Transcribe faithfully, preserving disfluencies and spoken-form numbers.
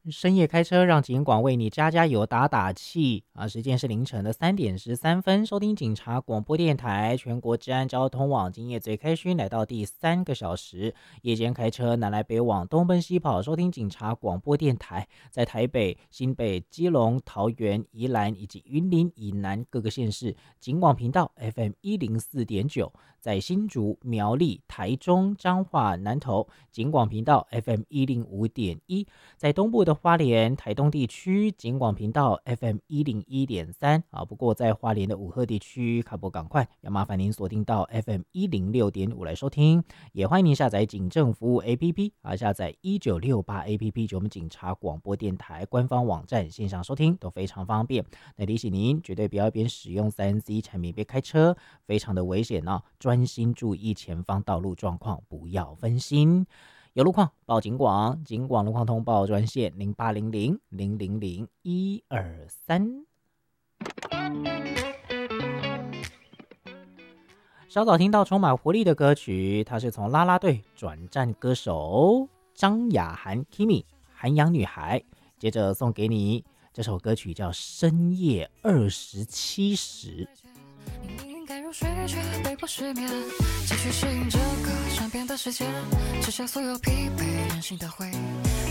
深夜开车让警广为你加加油打打气啊！时间是凌晨的三点十三分，收听警察广播电台全国治安交通网，今夜最开勋来到第三个小时。夜间开车南来北往，东奔西跑，收听警察广播电台，在台北、新北、基隆、桃园、宜兰以及云林以南各个县市，警广频道 F M 一零四点九。在新竹、苗栗、台中、彰化、南投，警广频道 F M 一零五点一；在东部的花莲、台东地区，警广频道 F M 一零一点三啊。不过在花莲的五鹤地区，卡波赶快要麻烦您锁定到 F M 一零六点五来收听。也欢迎您下载警政服务 A P P 啊，下载一九六八 A P P， 就我们警察广播电台官方网站线上收听都非常方便。那提醒您，绝对不要一边使用 三 C 产品边开车，非常的危险哦。专心注意前方道路状况，不要分心。有路况报警广，警广路况通报专线零八零零零零零一二三。稍早听到充满活力的歌曲，它是从啦啦队转战歌手张雅涵 Kimi 韩阳女孩，接着送给你这首歌曲叫《深夜二十七时》。 入睡却被迫失眠，继续适应这个善变的世界，吃下所有疲惫任性的灰，